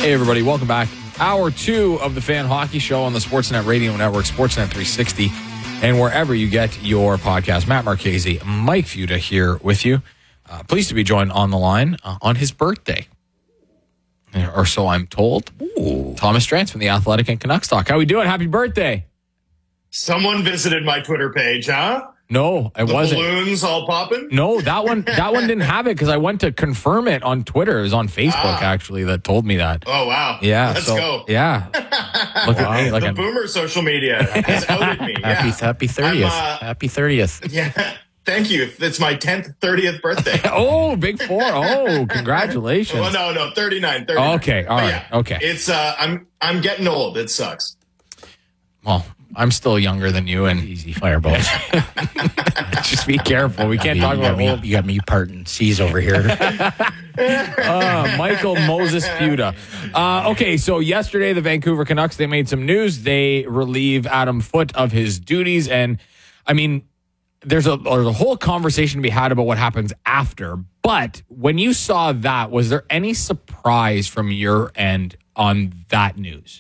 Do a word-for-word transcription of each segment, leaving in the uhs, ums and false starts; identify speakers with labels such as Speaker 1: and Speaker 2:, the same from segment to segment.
Speaker 1: Hey, everybody. Welcome back. Hour two of the Fan Hockey Show on the Sportsnet Radio Network, Sportsnet three sixty, and wherever you get your podcast. Matt Marchese, Mike Futa here with you. Uh, pleased to be joined on the line uh, on his birthday, or so I'm told. Ooh. Thomas Drance from The Athletic and Canucks Talk. How we doing? Happy birthday.
Speaker 2: Someone visited my Twitter page, huh?
Speaker 1: No, it
Speaker 2: the
Speaker 1: wasn't.
Speaker 2: Balloons all popping?
Speaker 1: No, that one that one didn't have it because I went to confirm it on Twitter. It was on Facebook, ah. actually, that told me that.
Speaker 2: Oh, wow.
Speaker 1: Yeah.
Speaker 2: Let's
Speaker 1: so,
Speaker 2: go.
Speaker 1: Yeah. Look
Speaker 2: wow.
Speaker 1: at me. Like
Speaker 2: the
Speaker 1: I'm...
Speaker 2: boomer social media has outed me. Yeah.
Speaker 3: Happy, happy thirtieth. Uh, happy thirtieth.
Speaker 2: Yeah. Thank you. It's my tenth, thirtieth birthday.
Speaker 1: Oh, big four. Oh, congratulations.
Speaker 2: Well, no, no, thirty-nine. thirty-nine.
Speaker 1: Okay. All
Speaker 2: but
Speaker 1: right.
Speaker 2: Yeah,
Speaker 1: okay.
Speaker 2: It's, uh, I'm, I'm getting old. It sucks.
Speaker 1: Well, I'm still younger than you, and
Speaker 3: easy fireballs.
Speaker 1: Just be careful. We can't
Speaker 3: you,
Speaker 1: talk
Speaker 3: you
Speaker 1: about
Speaker 3: me,
Speaker 1: old.
Speaker 3: You got me parting C's over here.
Speaker 1: uh, Michael Moses Futa. Uh, okay, so yesterday the Vancouver Canucks, they made some news. They relieve Adam Foote of his duties, and I mean, there's a, there's a whole conversation to be had about what happens after. But when you saw that, was there any surprise from your end on that news?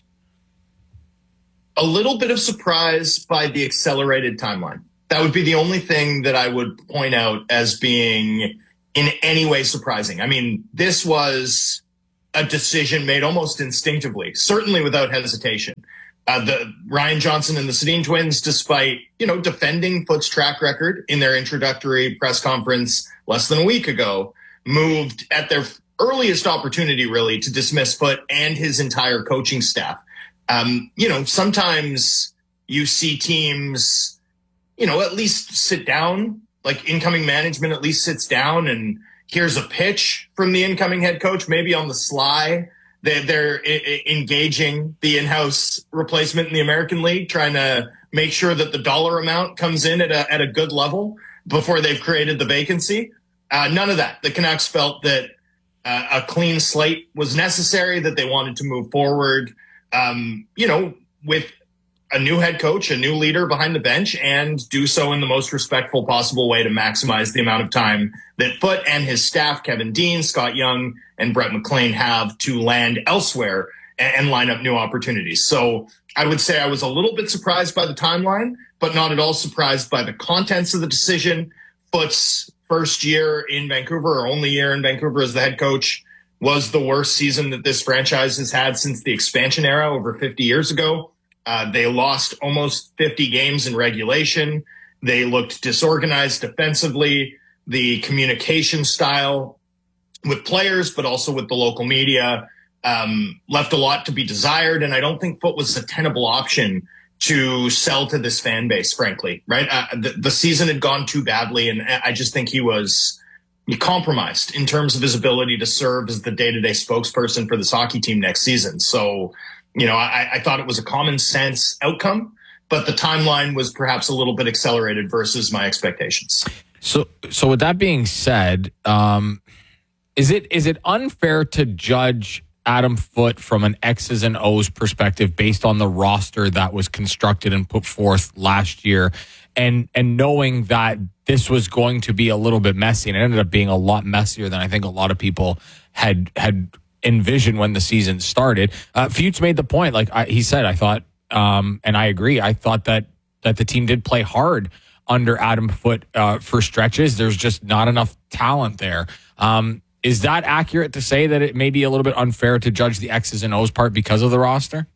Speaker 2: A little bit of surprise by the accelerated timeline. That would be the only thing that I would point out as being in any way surprising. I mean, this was a decision made almost instinctively, certainly without hesitation. Uh, the Ryan Johnson and the Sedin twins, despite, you know, defending Foote's track record in their introductory press conference less than a week ago, moved at their earliest opportunity, really, to dismiss Foote and his entire coaching staff. Um, you know, sometimes you see teams, you know, at least sit down, like incoming management at least sits down and here's a pitch from the incoming head coach, maybe on the sly. They're, they're I- engaging the in-house replacement in the American League, trying to make sure that the dollar amount comes in at a, at a good level before they've created the vacancy. Uh, none of that. The Canucks felt that uh, a clean slate was necessary, that they wanted to move forward. Um, you know, with a new head coach, a new leader behind the bench, and do so in the most respectful possible way to maximize the amount of time that Foote and his staff, Kevin Dean, Scott Young, and Brett McLean, have to land elsewhere and, and line up new opportunities. So I would say I was a little bit surprised by the timeline, but not at all surprised by the contents of the decision. Foote's first year in Vancouver, or only year in Vancouver as the head coach, was the worst season that this franchise has had since the expansion era over fifty years ago. Uh, they lost almost fifty games in regulation. They looked disorganized defensively. The communication style with players, but also with the local media, um, left a lot to be desired. And I don't think Foote was a tenable option to sell to this fan base, frankly, right? Uh, the, the season had gone too badly, and I just think he was compromised in terms of his ability to serve as the day-to-day spokesperson for this hockey team next season. So, you know, I, I thought it was a common sense outcome, but the timeline was perhaps a little bit accelerated versus my expectations.
Speaker 1: So, so with that being said, um, is it is it unfair to judge Adam Foote from an X's and O's perspective based on the roster that was constructed and put forth last year, and and knowing that this was going to be a little bit messy, and it ended up being a lot messier than I think a lot of people had had envisioned when the season started? Uh, Fuchs made the point, like I, he said, I thought, um, and I agree, I thought that that the team did play hard under Adam Foote uh, for stretches. There's just not enough talent there. Um, is that accurate to say that it may be a little bit unfair to judge the X's and O's part because of the roster?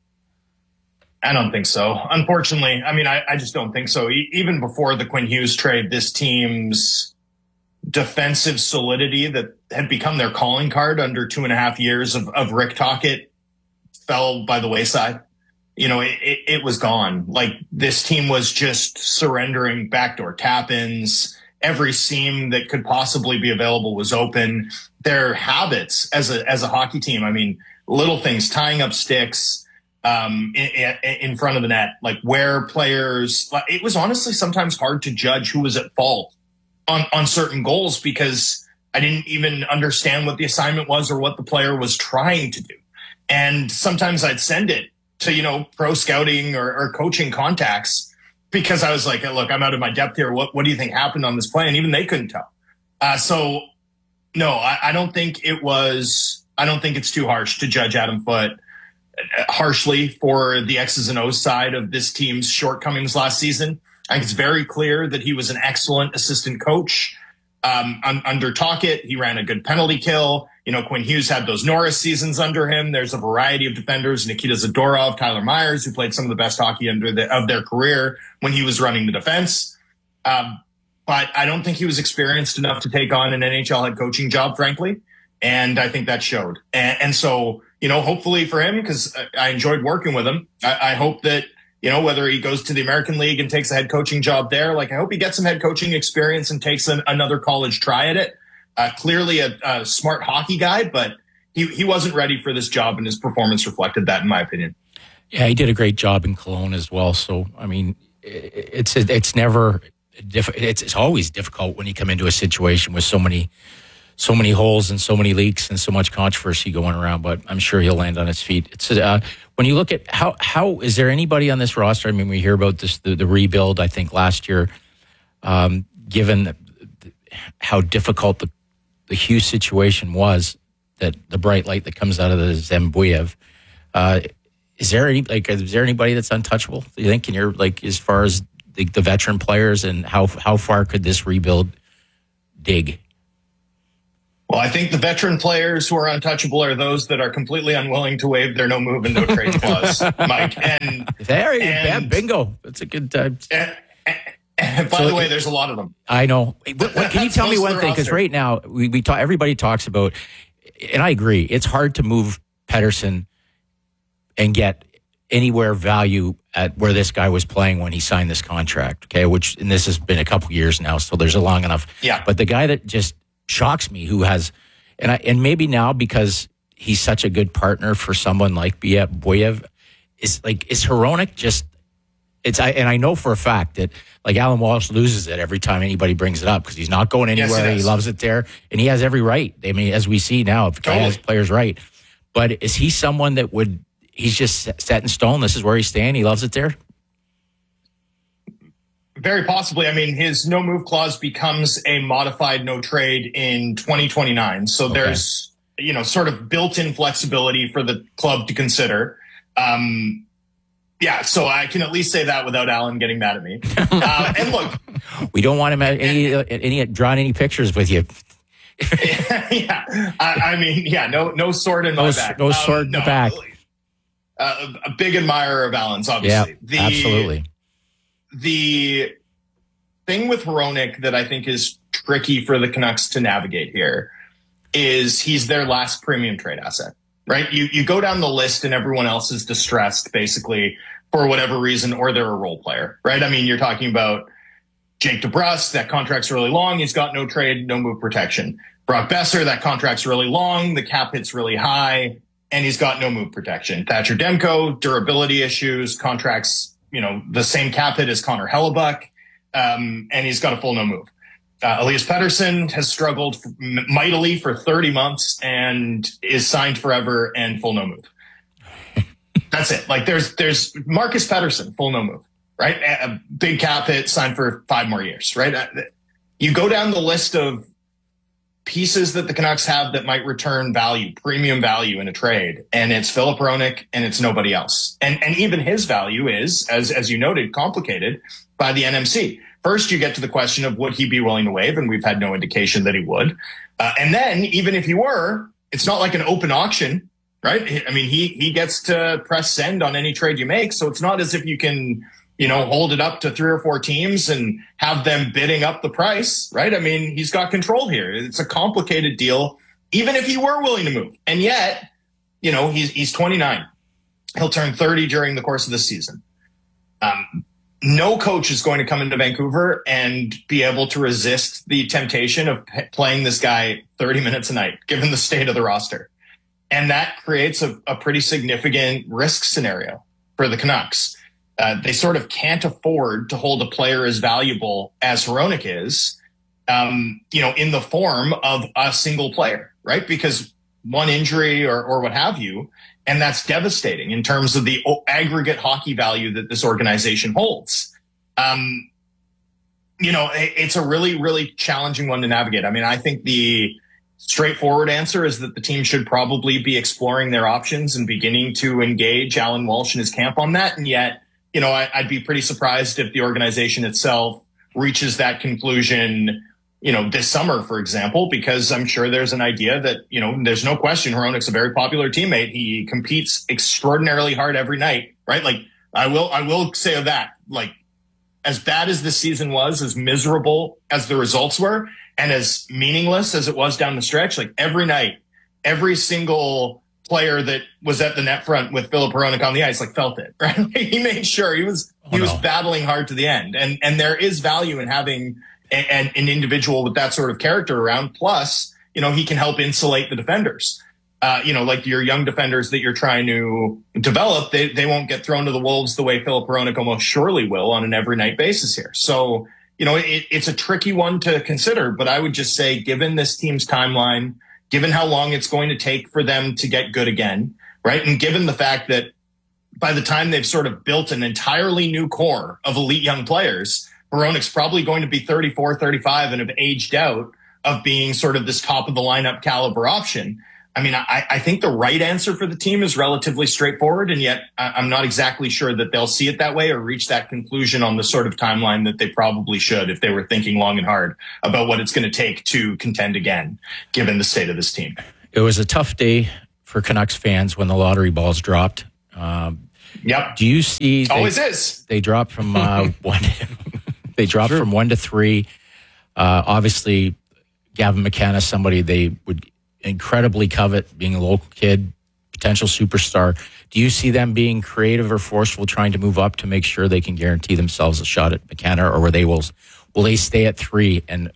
Speaker 2: I don't think so. Unfortunately, I mean, I, I just don't think so. E- even before the Quinn Hughes trade, this team's defensive solidity that had become their calling card under two and a half years of, of Rick Tocchet fell by the wayside. You know, it, it, it was gone. Like, this team was just surrendering backdoor tap-ins. Every seam that could possibly be available was open. Their habits as a as a hockey team, I mean, little things, tying up sticks um, in, in front of the net, like where players, it was honestly sometimes hard to judge who was at fault on, on certain goals because I didn't even understand what the assignment was or what the player was trying to do. And sometimes I'd send it to, you know, pro scouting or, or coaching contacts because I was like, hey, look, I'm out of my depth here. What, what do you think happened on this play? And even they couldn't tell. Uh, so, no, I, I don't think it was I don't think it's too harsh to judge Adam Foote harshly for the X's and O's side of this team's shortcomings last season. I think it's very clear that he was an excellent assistant coach. Um, un- under Tocchet, he ran a good penalty kill. You know, Quinn Hughes had those Norris seasons under him. There's a variety of defenders, Nikita Zadorov, Tyler Myers, who played some of the best hockey under the, of their career when he was running the defense. Um, but I don't think he was experienced enough to take on an N H L head coaching job, frankly. And I think that showed. And, and so, you know, hopefully for him, because I enjoyed working with him, I, I hope that, you know, whether he goes to the American League and takes a head coaching job there, like I hope he gets some head coaching experience and takes an, another college try at it. Uh, clearly a, a smart hockey guy, but he, he wasn't ready for this job, and his performance reflected that, in my opinion.
Speaker 3: Yeah, he did a great job in Cologne as well. So, I mean, it's it's never diff- it's it's always difficult when you come into a situation with so many so many holes and so many leaks and so much controversy going around. But I'm sure he'll land on his feet. It's uh, when you look at how how is there anybody on this roster? I mean, we hear about this the, the rebuild. I think last year, um, given the, the, how difficult the the Hughes situation was, that the bright light that comes out of the Zimbabwe, uh, is there any like is there anybody that's untouchable? Do you think? And you're like as far as the, the veteran players, and how how far could this rebuild dig?
Speaker 2: Well, I think the veteran players who are untouchable are those that are completely unwilling to waive their no move and no trade clause, Mike. And
Speaker 3: there you
Speaker 2: and,
Speaker 3: go, bingo. That's a good time.
Speaker 2: And, and by
Speaker 3: so,
Speaker 2: the way, there's a lot of them.
Speaker 3: I know. What, what, can you tell me one thing? Because right now, we, we talk, everybody talks about, and I agree, it's hard to move Pettersson and get anywhere value at where this guy was playing when he signed this contract. Okay, which and this has been a couple years now, so there's a long enough.
Speaker 2: Yeah.
Speaker 3: But the guy that just shocks me, who has, and I and maybe now because he's such a good partner for someone like Boyev, is like is Hronek just. It's I, and I know for a fact that like Alan Walsh loses it every time anybody brings it up because he's not going anywhere.
Speaker 2: Yes,
Speaker 3: he, he loves it there, and he has every right. I mean, as we see now, if the guy
Speaker 2: totally.
Speaker 3: has players right, but is he someone that would? He's just set in stone. This is where he's staying. He loves it there.
Speaker 2: Very possibly. I mean, his no move clause becomes a modified no trade in twenty twenty-nine. So okay. There's you know sort of built-in flexibility for the club to consider. Um, Yeah, so I can at least say that without Alan getting mad at me. Uh, and look,
Speaker 3: we don't want him at any, any drawing any pictures with you.
Speaker 2: yeah, I, I mean, yeah, no, no sword in
Speaker 3: no,
Speaker 2: my back.
Speaker 3: No sword um, in
Speaker 2: no,
Speaker 3: the back.
Speaker 2: Uh, a big admirer of Alan's, obviously.
Speaker 3: Yeah,
Speaker 2: the,
Speaker 3: absolutely.
Speaker 2: The thing with Hronek that I think is tricky for the Canucks to navigate here is he's their last premium trade asset. Right? You you go down the list and everyone else is distressed basically for whatever reason, or they're a role player, right? I mean, you're talking about Jake DeBrusk, that contract's really long. He's got no trade, no move protection. Brock Besser, that contract's really long. The cap hit's really high and he's got no move protection. Thatcher Demko, durability issues, contracts, you know, the same cap hit as Connor Hellebuck. Um, and he's got a full no move. Uh, Elias Pettersson has struggled mightily for thirty months and is signed forever and full no move. That's it. Like there's, there's Marcus Pettersson, full no move, right? A big cap hit, signed for five more years, right? You go down the list of pieces that the Canucks have that might return value, premium value in a trade, and it's Filip Hronek and it's nobody else. And, and even his value is, as, as you noted, complicated by the N M C. First, you get to the question of would he be willing to waive, and we've had no indication that he would. Uh, and then, even if he were, it's not like an open auction, right? I mean, he he gets to press send on any trade you make, so it's not as if you can, you know, hold it up to three or four teams and have them bidding up the price, right? I mean, he's got control here. It's a complicated deal, even if he were willing to move. And yet, you know, he's he's twenty-nine. He'll turn thirty during the course of the season. Um, No coach is going to come into Vancouver and be able to resist the temptation of p- playing this guy thirty minutes a night, given the state of the roster. And that creates a, a pretty significant risk scenario for the Canucks. Uh, they sort of can't afford to hold a player as valuable as Hronek is, um, you know, in the form of a single player, right? Because one injury or, or what have you, and that's devastating in terms of the aggregate hockey value that this organization holds. Um, you know, it, it's a really, really challenging one to navigate. I mean, I think the straightforward answer is that the team should probably be exploring their options and beginning to engage Alan Walsh and his camp on that. And yet, you know, I, I'd be pretty surprised if the organization itself reaches that conclusion, you know, this summer, for example, because I'm sure there's an idea that, you know, there's no question Hronek's a very popular teammate. He competes extraordinarily hard every night, right? Like, I will, I will say that, like, as bad as this season was, as miserable as the results were, and as meaningless as it was down the stretch, like every night, every single player that was at the net front with Filip Hronek on the ice, like felt it, right? He made sure he was, oh, he was no. battling hard to the end. And, and there is value in having an, an individual with that sort of character around. Plus, you know, he can help insulate the defenders. Uh, you know, like your young defenders that you're trying to develop, they, they won't get thrown to the wolves the way Filip Hronek almost surely will on an every night basis here. So, you know, it, it's a tricky one to consider, but I would just say, given this team's timeline, given how long it's going to take for them to get good again, right? And given the fact that by the time they've sort of built an entirely new core of elite young players, Hronek's probably going to be thirty-four, thirty-five and have aged out of being sort of this top of the lineup caliber option. I mean, I, I think the right answer for the team is relatively straightforward, and yet I'm not exactly sure that they'll see it that way or reach that conclusion on the sort of timeline that they probably should if they were thinking long and hard about what it's going to take to contend again, given the state of this team.
Speaker 3: It was a tough day for Canucks fans when the lottery balls dropped. Um,
Speaker 2: yep.
Speaker 3: Do you see? They,
Speaker 2: Always is.
Speaker 3: They dropped from uh, one. They dropped sure. from one to three. Uh, obviously, Gavin McCann, somebody they would incredibly covet, being a local kid, potential superstar. Do you see them being creative or forceful, trying to move up to make sure they can guarantee themselves a shot at McKenna, or will they will will they stay at three and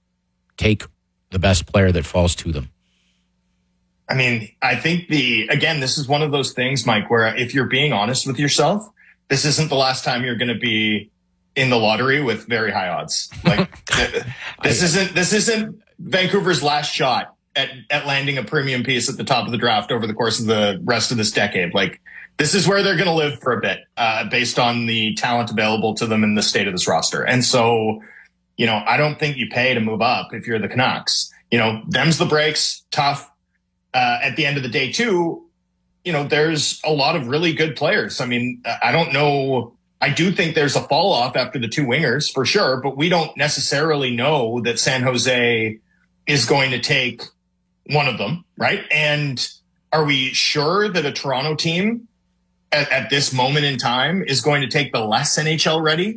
Speaker 3: take the best player that falls to them?
Speaker 2: I mean, I think the again, this is one of those things, Mike, where if you're being honest with yourself, this isn't the last time you're going to be in the lottery with very high odds. Like this isn't this isn't Vancouver's last shot At, at landing a premium piece at the top of the draft over the course of the rest of this decade. Like, this is where they're going to live for a bit, uh, based on the talent available to them in the state of this roster. And so, you know, I don't think you pay to move up if you're the Canucks. You know, them's the breaks, tough. Uh, at the end of the day, too, you know, there's a lot of really good players. I mean, I don't know. I do think there's a fall off after the two wingers for sure, but we don't necessarily know that San Jose is going to take one of them, right? And are we sure that a Toronto team at, at this moment in time is going to take the less N H L ready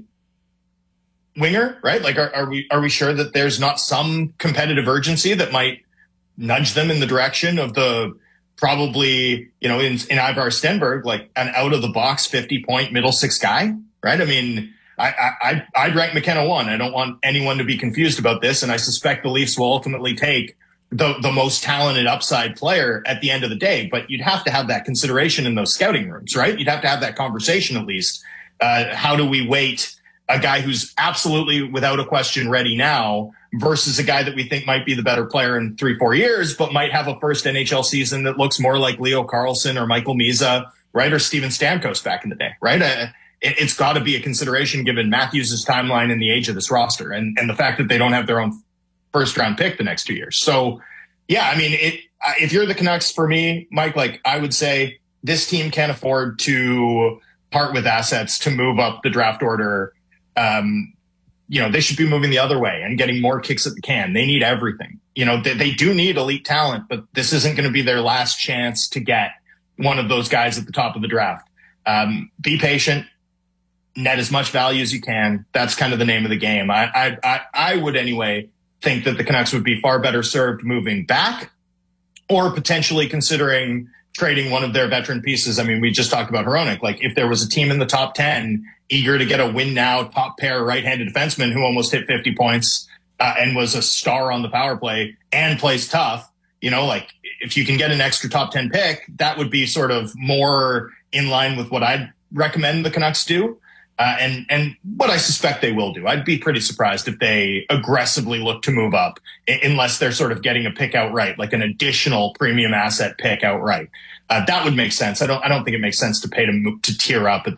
Speaker 2: winger, right? Like, are, are we are we sure that there's not some competitive urgency that might nudge them in the direction of the probably, you know, in, in Ivar Stenberg, like an out of the box fifty point middle six guy, right? I mean, I, I, I'd rank McKenna one. I don't want anyone to be confused about this. And I suspect the Leafs will ultimately take the the most talented upside player at the end of the day, but you'd have to have that consideration in those scouting rooms, right? You'd have to have that conversation at least. Uh, how do we weight a guy who's absolutely without a question ready now versus a guy that we think might be the better player in three, four years, but might have a first N H L season that looks more like Leo Carlsson or Michael Misa, right? Or Steven Stamkos back in the day, right? Uh, it, it's got to be a consideration given Matthews' timeline and the age of this roster and, and the fact that they don't have their own first round pick the next two years. So yeah, I mean, it, if you're the Canucks, for me, Mike, like I would say this team can't afford to part with assets to move up the draft order. Um, you know, they should be moving the other way and getting more kicks at the can. They need everything. You know, they, they do need elite talent, but this isn't going to be their last chance to get one of those guys at the top of the draft. Um, be patient, net as much value as you can. That's kind of the name of the game. I, I, I, I would anyway think that the Canucks would be far better served moving back or potentially considering trading one of their veteran pieces. I mean, we just talked about Hronek. Like if there was a team in the top ten eager to get a win now top pair right-handed defenseman who almost hit fifty points uh, and was a star on the power play and plays tough, you know, like if you can get an extra top ten pick, that would be sort of more in line with what I'd recommend the Canucks do. Uh, and, and what I suspect they will do. I'd be pretty surprised if they aggressively look to move up unless they're sort of getting a pick outright, like an additional premium asset pick outright. Uh, that would make sense. I don't, I don't think it makes sense to pay to move, to tier up at the draft.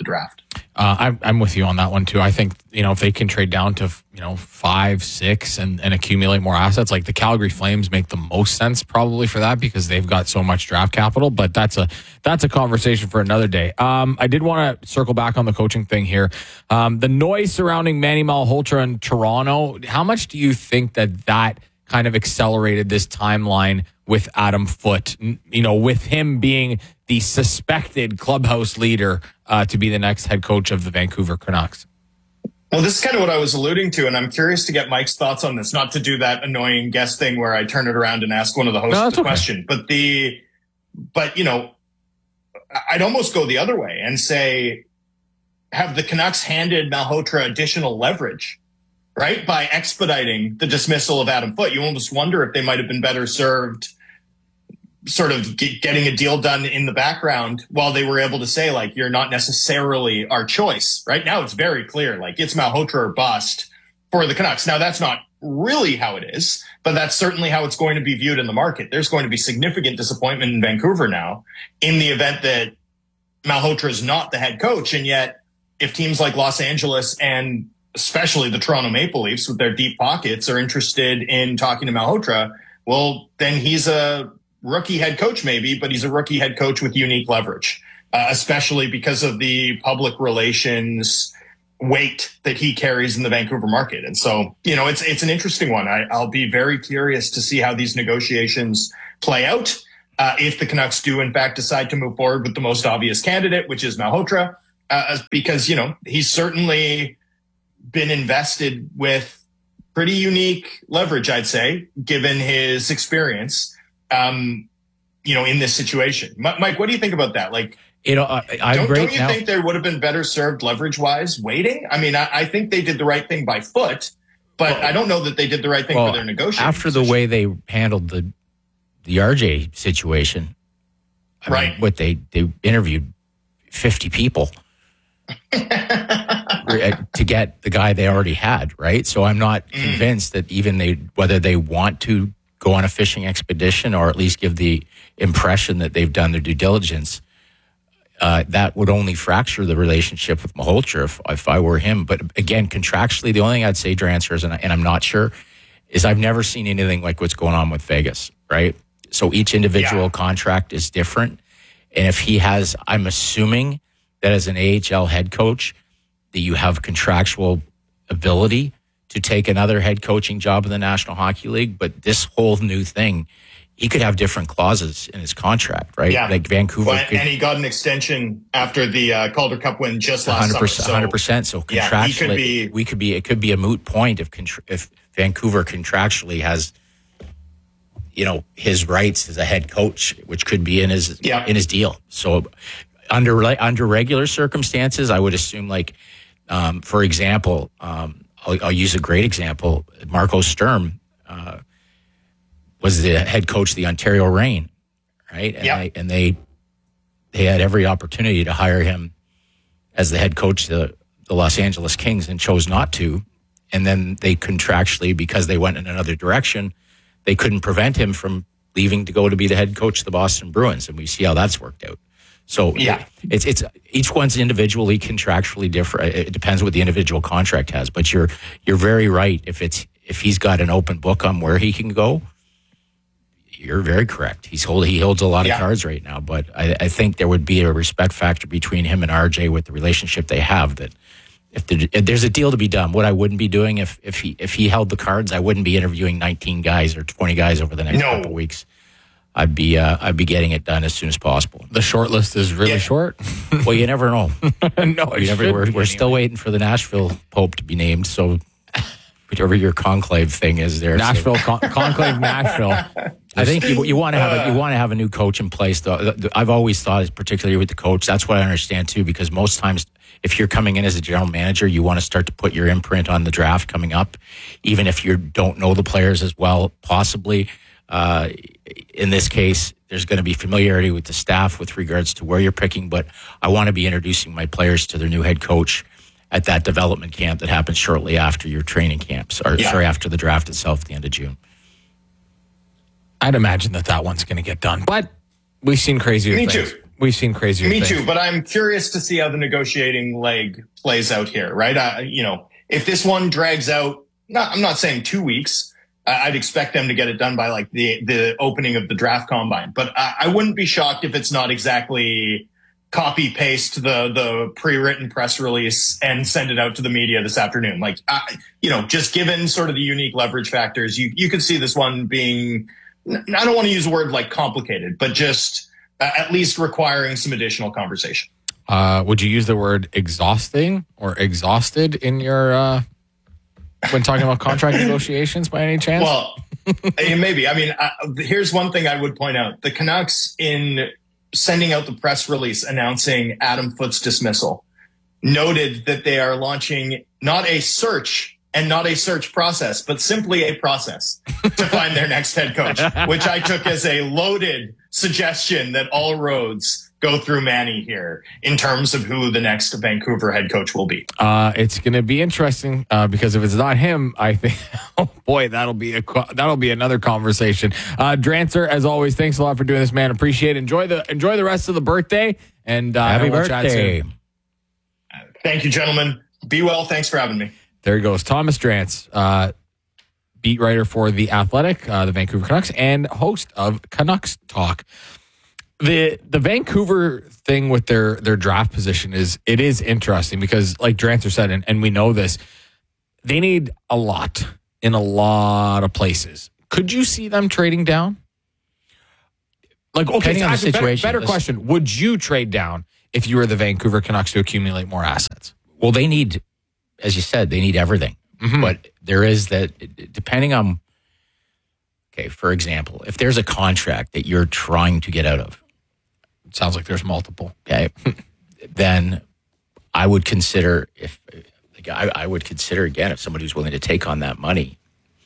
Speaker 1: Uh, I'm, I'm with you on that one too. I think, you know, if they can trade down to, you know, five, six and, and accumulate more assets, like the Calgary Flames make the most sense probably for that because they've got so much draft capital, but that's a, that's a conversation for another day. Um, I did want to circle back on the coaching thing here. Um, the noise surrounding Manny Malhotra in Toronto, how much do you think that that kind of accelerated this timeline with Adam Foote, you know, with him being the suspected clubhouse leader uh, to be the next head coach of the Vancouver Canucks?
Speaker 2: Well, this is kind of what I was alluding to, and I'm curious to get Mike's thoughts on this, not to do that annoying guest thing where I turn it around and ask one of the hosts
Speaker 1: no,
Speaker 2: the
Speaker 1: okay.
Speaker 2: question. But the, but you know, I'd almost go the other way and say, have the Canucks handed Malhotra additional leverage, right, by expediting the dismissal of Adam Foote? You almost wonder if they might have been better served sort of get, getting a deal done in the background while they were able to say, like, you're not necessarily our choice. Right now, it's very clear, like, it's Malhotra or bust for the Canucks. Now, that's not really how it is, but that's certainly how it's going to be viewed in the market. There's going to be significant disappointment in Vancouver now in the event that Malhotra is not the head coach. And yet, if teams like Los Angeles and especially the Toronto Maple Leafs with their deep pockets are interested in talking to Malhotra, well, then he's a rookie head coach maybe, but he's a rookie head coach with unique leverage, uh, especially because of the public relations weight that he carries in the Vancouver market. And so, you know, it's it's an interesting one. I, I'll be very curious to see how these negotiations play out. Uh, if the Canucks do, in fact, decide to move forward with the most obvious candidate, which is Malhotra, uh, because, you know, he's certainly been invested with pretty unique leverage, I'd say, given his experience. Um, you know, in this situation. Mike, what do you think about that? Like,
Speaker 3: you know, I, I
Speaker 2: don't,
Speaker 3: right
Speaker 2: don't you
Speaker 3: now,
Speaker 2: think they would have been better served leverage wise waiting? I mean, I, I think they did the right thing by Foote, but well, I don't know that they did the right thing
Speaker 3: well,
Speaker 2: for their negotiation.
Speaker 3: After
Speaker 2: position.
Speaker 3: the way they handled the the R J situation, I
Speaker 2: right?
Speaker 3: mean, what they they interviewed fifty people to get the guy they already had, right? So I'm not mm. convinced that even they whether they want to go on a fishing expedition or at least give the impression that they've done their due diligence, uh, that would only fracture the relationship with Malhotra if, if I were him. But again, contractually, the only thing I'd say to answer is, and, I, and I'm not sure, is I've never seen anything like what's going on with Vegas, right? So each individual yeah. contract is different. And if he has, I'm assuming that as an A H L head coach, that you have contractual ability to take another head coaching job in the National Hockey League. But this whole new thing, he could have different clauses in his contract, right?
Speaker 2: Yeah.
Speaker 3: Like Vancouver.
Speaker 2: Well,
Speaker 3: could,
Speaker 2: and he got an extension after the uh, Calder Cup win just last
Speaker 3: one hundred percent,
Speaker 2: summer. So,
Speaker 3: one hundred percent. So contractually,
Speaker 2: yeah, he could be,
Speaker 3: we could be, it could be a moot point if, if Vancouver contractually has, you know, his rights as a head coach, which could be in his,
Speaker 2: yeah.
Speaker 3: in his deal. So under, under regular circumstances, I would assume, like, um, for example, um, I'll, I'll use a great example. Marco Sturm uh, was the head coach of the Ontario Reign, right? And,
Speaker 2: yeah.
Speaker 3: I, and they they had every opportunity to hire him as the head coach of the, the Los Angeles Kings and chose not to. And then they contractually, because they went in another direction, they couldn't prevent him from leaving to go to be the head coach of the Boston Bruins. And we see how that's worked out. So
Speaker 2: yeah,
Speaker 3: it's it's each one's individually contractually different. It depends what the individual contract has. But you're you're very right. If it's if he's got an open book on where he can go, you're very correct. He's hold he holds a lot
Speaker 2: yeah.
Speaker 3: of cards right now. But I, I think there would be a respect factor between him and R J with the relationship they have. That if, there, if there's a deal to be done, what I wouldn't be doing if if he if he held the cards, I wouldn't be interviewing nineteen guys or twenty guys over the next
Speaker 2: no.
Speaker 3: couple of weeks. I'd be uh, I'd be getting it done as soon as possible.
Speaker 1: The short list is really
Speaker 2: yeah.
Speaker 1: short.
Speaker 3: Well, you never know.
Speaker 1: no,
Speaker 3: you never, we're we're
Speaker 1: anyway.
Speaker 3: still waiting for the Nashville Pope to be named. So whatever your conclave thing is there,
Speaker 1: Nashville
Speaker 3: so.
Speaker 1: con- conclave Nashville.
Speaker 3: I think you, you want to have a, you want to have a new coach in place. Though I've always thought, particularly with the coach, that's what I understand too. Because most times, if you're coming in as a general manager, you want to start to put your imprint on the draft coming up, even if you don't know the players as well, possibly. Uh, in this case, there's going to be familiarity with the staff with regards to where you're picking, but I want to be introducing my players to their new head coach at that development camp that happens shortly after your training camps, or yeah. sorry, after the draft itself at the end of June.
Speaker 1: I'd imagine that that one's going to get done, but we've seen crazier
Speaker 2: Me
Speaker 1: things.
Speaker 2: too.
Speaker 1: we've seen crazier
Speaker 2: Me
Speaker 1: things.
Speaker 2: too, but I'm curious to see how the negotiating leg plays out here, right? Uh, you know, if this one drags out, not, I'm not saying two weeks. I'd expect them to get it done by like the, the opening of the draft combine, but I, I wouldn't be shocked if it's not exactly copy paste the, the pre-written press release and send it out to the media this afternoon. Like, uh, you know, just given sort of the unique leverage factors, you, you could see this one being, I don't want to use a word like complicated, but just uh, at least requiring some additional conversation.
Speaker 1: Uh, would you use the word exhausting or exhausted in your, uh, when talking about contract negotiations by any chance?
Speaker 2: Well, maybe. I mean, uh, here's one thing I would point out. The Canucks, in sending out the press release announcing Adam Foote's dismissal, noted that they are launching not a search and not a search process, but simply a process to find their next head coach, which I took as a loaded suggestion that all roads go through Manny here in terms of who the next Vancouver head coach will be.
Speaker 1: Uh, it's going to be interesting uh, because if it's not him, I think, oh boy, that'll be a that'll be another conversation. Uh, Drancer, as always, thanks a lot for doing this, man. Appreciate it. Enjoy the enjoy the rest of the birthday and uh,
Speaker 3: happy
Speaker 1: we'll
Speaker 3: birthday.
Speaker 2: Thank you, gentlemen. Be well. Thanks for having me.
Speaker 1: There he goes, Thomas Drance, uh, beat writer for The Athletic, uh, the Vancouver Canucks, and host of Canucks Talk. The the Vancouver thing with their their draft position is it is interesting because, like Drancer said, and, and we know this, they need a lot in a lot of places. Could you see them trading down? Like, okay,
Speaker 3: Depending
Speaker 1: so
Speaker 3: on the
Speaker 1: actually, better,
Speaker 3: situation,
Speaker 1: better
Speaker 3: this-
Speaker 1: question: would you trade down if you were the Vancouver Canucks to accumulate more assets?
Speaker 3: Well, they need, as you said, they need everything.
Speaker 1: Mm-hmm.
Speaker 3: But there is that, depending on, okay, for example, if there's a contract that you're trying to get out of,
Speaker 1: Sounds like there's multiple.
Speaker 3: okay, then I would consider if like I, I would consider again if somebody who's willing to take on that money,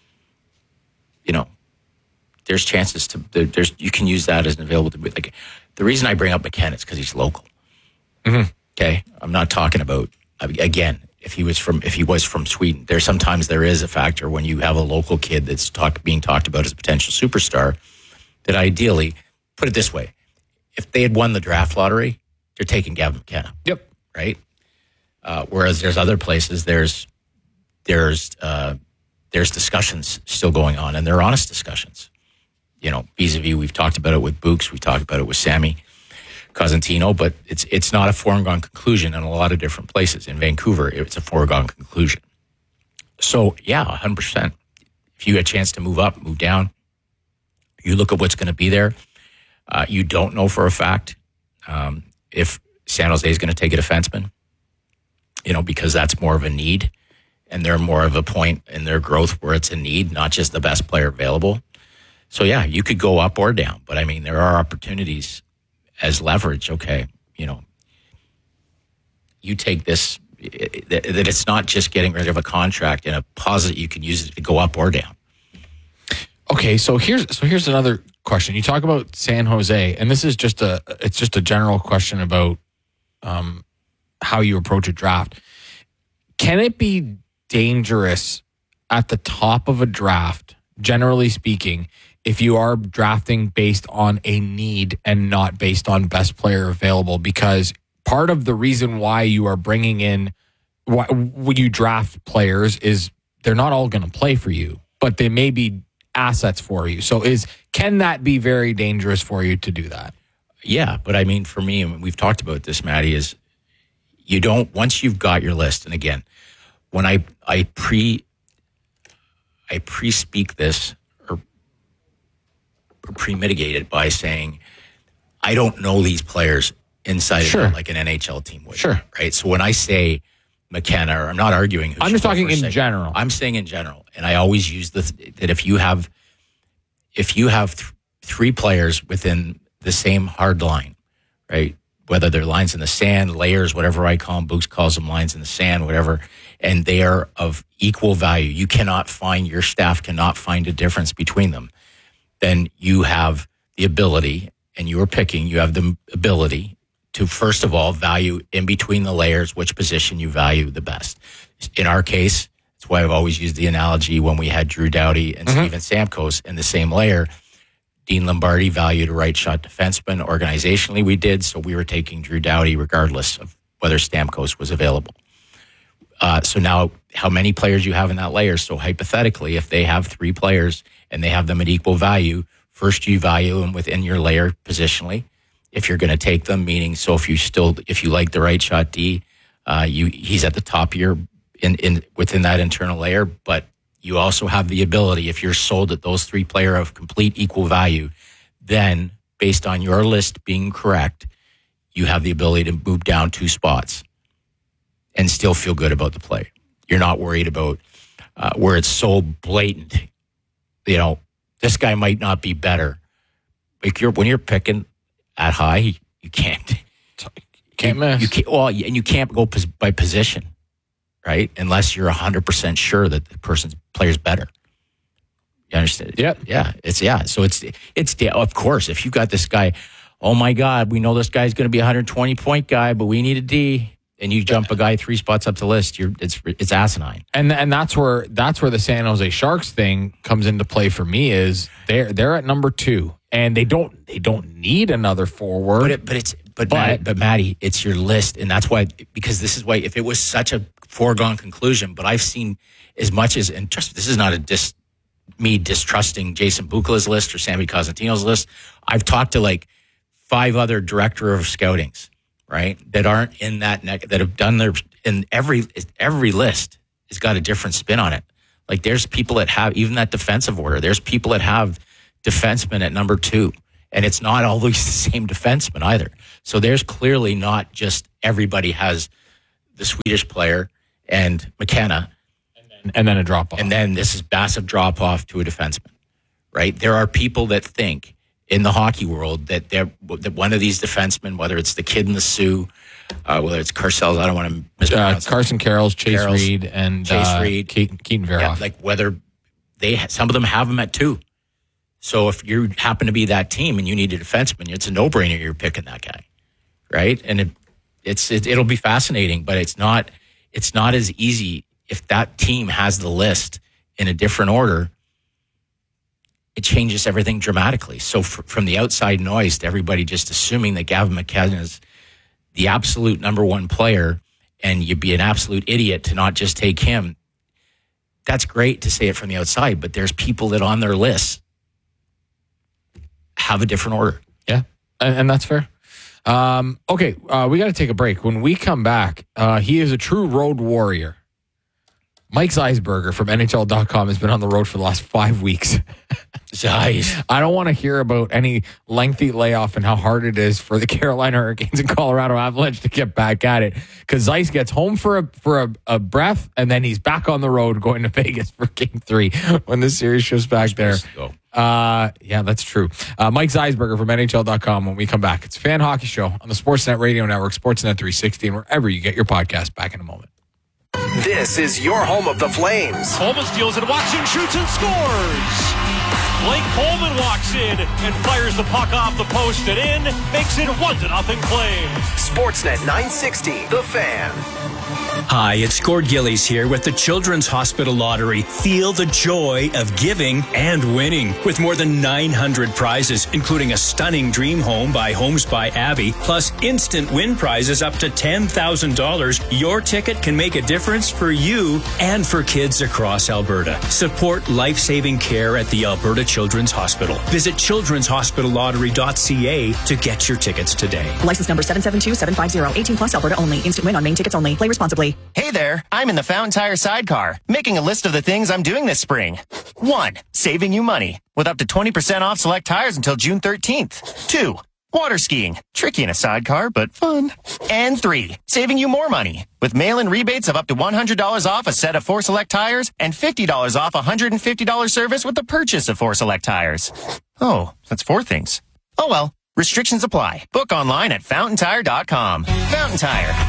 Speaker 3: you know, there's chances to there, there's you can use that as an available to like the reason I bring up McKenna is because he's local.
Speaker 1: Mm-hmm.
Speaker 3: Okay, I'm not talking about again if he was from if he was from Sweden. There's sometimes there is a factor when you have a local kid that's talk being talked about as a potential superstar. That ideally, put it this way. If they had won the draft lottery, they're taking Gavin McKenna.
Speaker 1: Yep.
Speaker 3: Right. Uh, whereas there's other places, there's there's uh, there's discussions still going on, and they're honest discussions. You know, vis-a-vis, we've talked about it with Books, we've talked about it with Sammy Cosentino, but it's it's not a foregone conclusion in a lot of different places. In Vancouver, it's a foregone conclusion. So yeah, one hundred percent. If you had a chance to move up, move down, you look at what's going to be there. Uh, you don't know for a fact um, if San Jose is going to take a defenseman, you know, because that's more of a need, and they're more of a point in their growth where it's a need, not just the best player available. So yeah, you could go up or down, but I mean, there are opportunities as leverage. Okay, you know, you take this that it's not just getting rid of a contract in a positive. You can use it to go up or down.
Speaker 1: Okay, so here's so here's another question. You talk about San Jose, and this is just a it's just a general question about um, how you approach a draft. Can it be dangerous at the top of a draft, generally speaking, if you are drafting based on a need and not based on best player available? Because part of the reason why you are bringing in why when you draft players is they're not all going to play for you, but they may be assets for you. So is can that be very dangerous for you to do that?
Speaker 3: Yeah, but I mean, for me, and we've talked about this, Maddie, is you don't once you've got your list. And again, when I I pre I pre speak this or, or pre mitigate it by saying I don't know these players inside
Speaker 1: Sure.
Speaker 3: of it like an N H L team would.
Speaker 1: Sure.
Speaker 3: Right. So when I say McKenna, or I'm not arguing. Who
Speaker 1: I'm
Speaker 3: should
Speaker 1: just
Speaker 3: go
Speaker 1: talking
Speaker 3: first,
Speaker 1: in
Speaker 3: second.
Speaker 1: general.
Speaker 3: I'm saying in general, and I always use the that if you have if you have th- three players within the same hard line, right? Whether they're lines in the sand, layers, whatever I call them, Books calls them lines in the sand, whatever, and they are of equal value. You cannot find, your staff cannot find a difference between them. Then you have the ability, and you are picking, you have the ability to, first of all, value in between the layers, which position you value the best. In our case, that's why I've always used the analogy when we had Drew Doughty and
Speaker 1: Mm-hmm.
Speaker 3: Steven Stamkos in the same layer. Dean Lombardi valued a right shot defenseman. Organizationally, we did. So we were taking Drew Doughty regardless of whether Stamkos was available. Uh, so now how many players you have in that layer? So hypothetically, if they have three players and they have them at equal value, first you value them within your layer positionally. If you're going to take them, meaning, so if you still, if you like the right shot D, uh, you, he's at the top of your, in, in, within that internal layer, but you also have the ability, if you're sold at those three player of complete equal value, then based on your list being correct, you have the ability to move down two spots and still feel good about the play. You're not worried about uh, where it's so blatant. You know, this guy might not be better. Like you're, when you're picking at high, you, you can't.
Speaker 1: You can't miss.
Speaker 3: You can't, well, and you can't go pos- by position. Right? Unless you're one hundred percent sure that the person's player's better. You understand?
Speaker 1: Yeah.
Speaker 3: Yeah. It's, yeah. So it's, it's, of course, if you got this guy, oh my God, we know this guy's going to be a one hundred twenty point guy, but we need a D. And you jump a guy three spots up the list, you're, it's, it's asinine.
Speaker 1: And, and that's where, that's where the San Jose Sharks thing comes into play for me is they're, they're at number two and they don't, they don't need another forward.
Speaker 3: But, it, but it's, but,
Speaker 1: But-
Speaker 3: Matt, but Matty, it's your list. And that's why, because this is why, if it was such a foregone conclusion, but I've seen as much as, and trust, this is not a dis, me distrusting Jason Bukla's list or Sammy Cosentino's list. I've talked to like five other director of scoutings, right, that aren't in that neck, that have done their, in every, every list has got a different spin on it. Like there's people that have, even that defensive order, there's people that have defensemen at number two. And it's not always the same defenseman either. So there's clearly not just everybody has the Swedish player and McKenna.
Speaker 1: And then, and then a drop off.
Speaker 3: And then this is massive drop off to a defenseman, right? There are people that think in the hockey world that they're, that one of these defensemen, whether it's the kid in the Sioux, uh, whether it's Carcells, I don't want to mispronounce
Speaker 1: uh, Carson Carrolls, Chase
Speaker 3: Carrolls,
Speaker 1: Reed, and
Speaker 3: Chase
Speaker 1: uh,
Speaker 3: Reed.
Speaker 1: Keaton, Keaton Verhoff.
Speaker 3: Yeah, like whether they, some of them have them at two. So if you happen to be that team and you need a defenseman, it's a no-brainer you're picking that guy, right? And it, it's it, it'll be fascinating, but it's not it's not as easy if that team has the list in a different order. It changes everything dramatically. So f- from the outside noise to everybody just assuming that Gavin McKenna is the absolute number one player, and you'd be an absolute idiot to not just take him. That's great to say it from the outside, but there's people that on their list have a different order.
Speaker 1: Yeah, and, and that's fair. Um, okay, uh, we got to take a break. When we come back, uh, he is a true road warrior. Mike Zeisberger from N H L dot com has been on the road for the last five weeks.
Speaker 3: Zeiss.
Speaker 1: I don't want to hear about any lengthy layoff and how hard it is for the Carolina Hurricanes and Colorado Avalanche to get back at it. Because Zeiss gets home for a for a, a breath, and then he's back on the road going to Vegas for Game Three when the series shifts back there. Uh, yeah, that's true. Uh, Mike Zeisberger from N H L dot com when we come back. It's a Fan Hockey Show on the Sportsnet Radio Network, Sportsnet three sixty, and wherever you get your podcast. Back in a moment.
Speaker 4: This is your home of the Flames.
Speaker 5: Coleman steals it, walks in, shoots, and scores. Blake Coleman walks in and fires the puck off the post and in, makes it one to nothing Flames.
Speaker 4: Sportsnet nine sixty, The Fan.
Speaker 6: Hi, it's Gord Gillies here with the Children's Hospital Lottery. Feel the joy of giving and winning. With more than nine hundred prizes, including a stunning dream home by Homes by Abby, plus instant win prizes up to ten thousand dollars, your ticket can make a difference for you and for kids across Alberta. Support life-saving care at the Alberta Children's Hospital. Visit children's hospital lottery dot c a to get your tickets today.
Speaker 7: License number seven seven two seven five zero. eighteen plus Alberta only. Instant win on main tickets only. Play responsibly.
Speaker 8: Hey there, I'm in the Fountain Tire sidecar, making a list of the things I'm doing this spring. One, saving you money, with up to twenty percent off select tires until June thirteenth. Two, water skiing, tricky in a sidecar, but fun. And three, saving you more money, with mail-in rebates of up to one hundred dollars off a set of four select tires and fifty dollars off a one hundred fifty dollars service with the purchase of four select tires. Oh, that's four things. Oh well, restrictions apply. Book online at fountain tire dot com. Fountain Tire.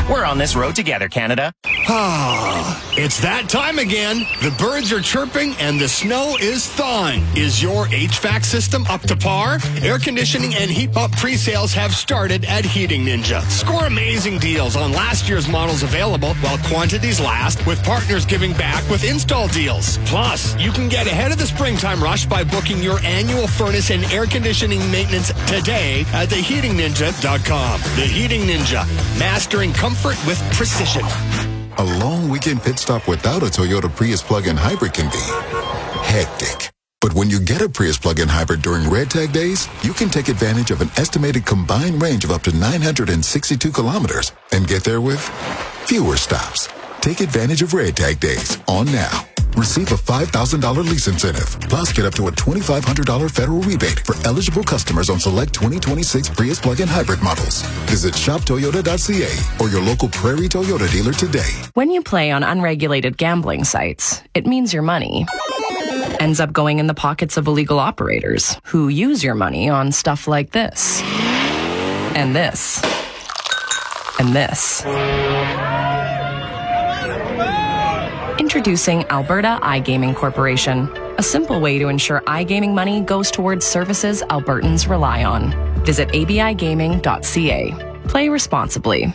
Speaker 8: We're on this road together, Canada.
Speaker 9: Ah, it's that time again. The birds are chirping and the snow is thawing. Is your H V A C system up to par? Air conditioning and heat pump pre-sales have started at Heating Ninja. Score amazing deals on last year's models available while quantities last, with partners giving back with install deals. Plus, you can get ahead of the springtime rush by booking your annual furnace and air conditioning maintenance today at the heating ninja dot com. The Heating Ninja, mastering comfort with precision.
Speaker 10: A long weekend pit stop without a Toyota Prius plug-in hybrid can be hectic. But when you get a Prius plug-in hybrid during Red Tag days, you can take advantage of an estimated combined range of up to nine hundred sixty-two kilometers and get there with fewer stops. Take advantage of Red Tag days on now. Receive a five thousand dollars lease incentive. Plus, get up to a twenty-five hundred dollars federal rebate for eligible customers on select twenty twenty-six Prius plug-in hybrid models. Visit shop toyota dot c a or your local Prairie Toyota dealer today.
Speaker 11: When you play on unregulated gambling sites, it means your money ends up going in the pockets of illegal operators who use your money on stuff like this, and this, and this. Introducing Alberta iGaming Corporation, a simple way to ensure iGaming money goes towards services Albertans rely on. Visit a b i gaming dot c a. Play responsibly.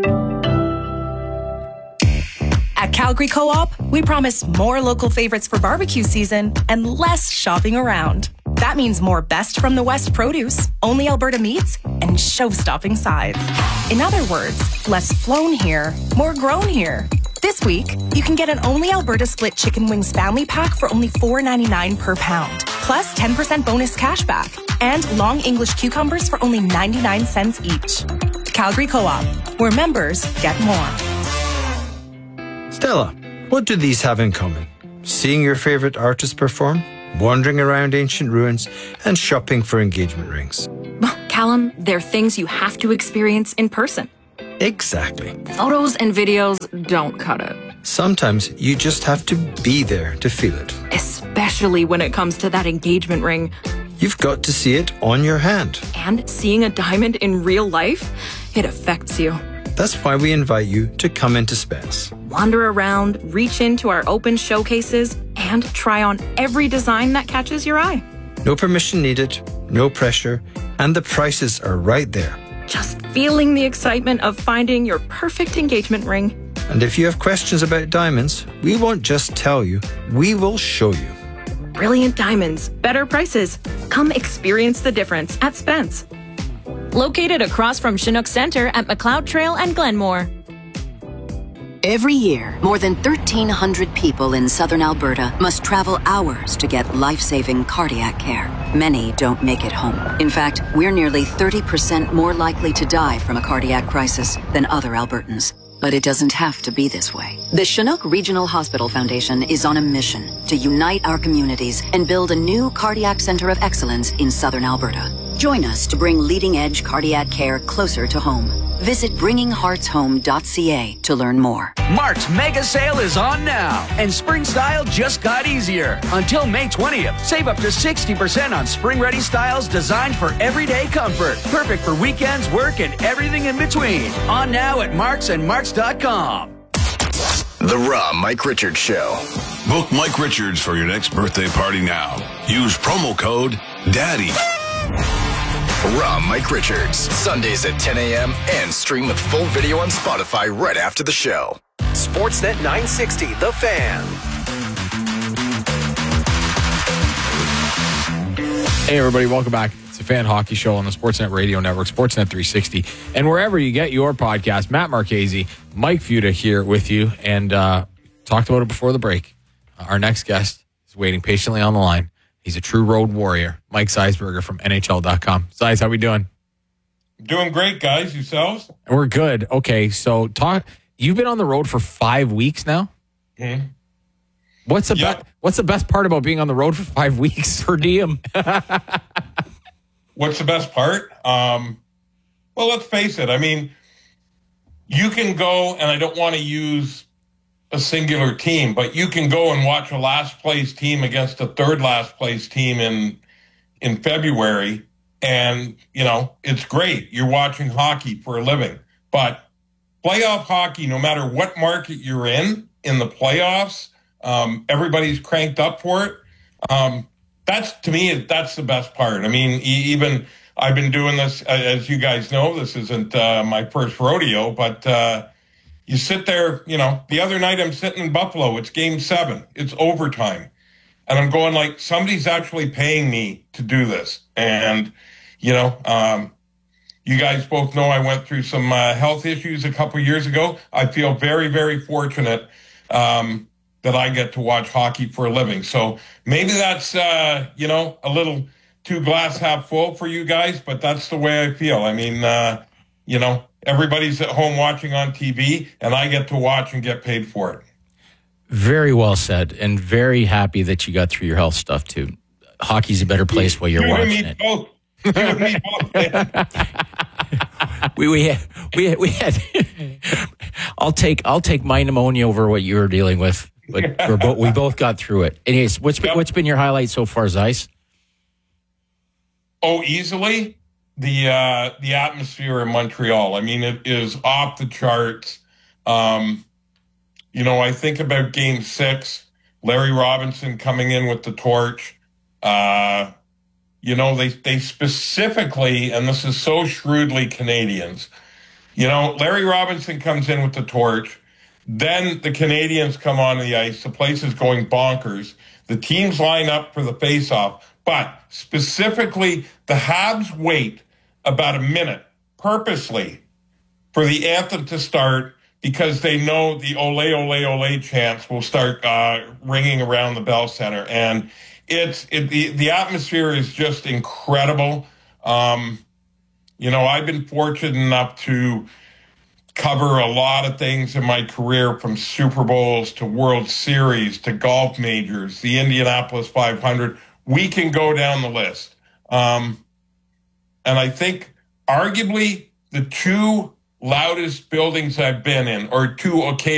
Speaker 7: At Calgary Co-op, we promise more local favorites for barbecue season and less shopping around. That means more best from the West produce, only Alberta meats, and show-stopping sides. In other words, less flown here, more grown here. This week, you can get an only Alberta split chicken wings family pack for only four ninety-nine per pound, plus ten percent bonus cash back, and long English cucumbers for only ninety-nine cents each. Calgary Co-op, where members get more.
Speaker 12: Stella, what do these have in common? Seeing your favorite artist perform, wandering around ancient ruins, and shopping for engagement rings.
Speaker 13: Callum, they're things you have to experience in person.
Speaker 12: Exactly.
Speaker 13: Photos and videos don't cut it.
Speaker 12: Sometimes you just have to be there to feel it.
Speaker 13: Especially when it comes to that engagement ring.
Speaker 12: You've got to see it on your hand.
Speaker 13: And seeing a diamond in real life, it affects you.
Speaker 12: That's why we invite you to come into Spence.
Speaker 13: Wander around, reach into our open showcases, and try on every design that catches your eye.
Speaker 12: No permission needed, no pressure, and the prices are right there.
Speaker 13: Just feeling the excitement of finding your perfect engagement ring.
Speaker 12: And if you have questions about diamonds, we won't just tell you, we will show you.
Speaker 13: Brilliant diamonds, better prices. Come experience the difference at Spence.
Speaker 14: Located across from Chinook Center at McLeod Trail and Glenmore.
Speaker 15: Every year, more than thirteen hundred people in southern Alberta must travel hours to get life-saving cardiac care. Many don't make it home. In fact, we're nearly thirty percent more likely to die from a cardiac crisis than other Albertans. But it doesn't have to be this way. The Chinook Regional Hospital Foundation is on a mission to unite our communities and build a new cardiac center of excellence in southern Alberta. Join us to bring leading-edge cardiac care closer to home. Visit bringing hearts home dot c a to learn more.
Speaker 16: Mark's mega sale is on now, and spring style just got easier. Until May twentieth, save up to sixty percent on spring-ready styles designed for everyday comfort. Perfect for weekends, work, and everything in between. On now at Marks and Marks dot com.
Speaker 4: The Raw Mike Richards Show.
Speaker 17: Book Mike Richards for your next birthday party now. Use promo code DADDY.
Speaker 4: Raw Mike Richards, Sundays at ten a.m. and stream with full video on Spotify right after the show.
Speaker 6: Sportsnet nine sixty, The Fan.
Speaker 1: Hey, everybody, welcome back. It's the Fan Hockey Show on the Sportsnet Radio Network, Sportsnet three sixty, and wherever you get your podcast. Matt Marchese, Mike Futa here with you, and uh, talked about it before the break. Uh, our next guest is waiting patiently on the line. He's a true road warrior, Mike Zeisberger from N H L dot com. Zeiss, how we doing?
Speaker 18: Doing great, guys. Yourselves?
Speaker 1: We're good. Okay, so talk. You've been on the road for five weeks now.
Speaker 18: Mm-hmm.
Speaker 1: What's the
Speaker 18: yep.
Speaker 1: be- What's the best part about being on the road for five weeks per diem?
Speaker 18: What's the best part? Um, well, let's face it. I mean, you can go, and I don't want to use a singular team, but you can go and watch a last place team against a third last place team in in February, and you know it's great. You're watching hockey for a living, but playoff hockey, no matter what market you're in, in the playoffs, um, everybody's cranked up for it. Um, that's, to me, that's the best part. I mean, even I've been doing this, as you guys know, this isn't uh, my first rodeo, but uh, you sit there, you know, the other night I'm sitting in Buffalo. It's game seven. It's overtime. And I'm going like, somebody's actually paying me to do this. And, you know, um, you guys both know I went through some uh, health issues a couple years ago. I feel very, very fortunate um, that I get to watch hockey for a living. So maybe that's, uh, you know, a little too glass half full for you guys, but that's the way I feel. I mean, uh, you know, everybody's at home watching on T V, and I get to watch and get paid for it.
Speaker 3: Very well said, and very happy that you got through your health stuff too. Hockey's a better place while you're
Speaker 18: you
Speaker 3: watching
Speaker 18: and me
Speaker 3: it.
Speaker 18: Both. You and me both.
Speaker 3: we we had, we had, we had I'll take I'll take my pneumonia over what you were dealing with, but we're both we both got through it. Anyways, what's been,
Speaker 18: Yep.
Speaker 3: what's been your highlight so far, Zeiss?
Speaker 18: Oh, easily the uh, the atmosphere in Montreal. I mean, it is off the charts. Um, you know, I think about Game Six, Larry Robinson coming in with the torch. Uh, you know, they they specifically, and this is so shrewdly Canadians. You know, Larry Robinson comes in with the torch. Then the Canadians come on the ice. The place is going bonkers. The teams line up for the face-off. But specifically, the Habs wait about a minute purposely for the anthem to start because they know the ole, ole, ole chants will start uh, ringing around the Bell Center. And it's it, the, the atmosphere is just incredible. Um, you know, I've been fortunate enough to cover a lot of things in my career, from Super Bowls to World Series to golf majors, the Indianapolis five hundred. We can go down the list. Um, and I think arguably the two loudest buildings I've been in, or two occasions,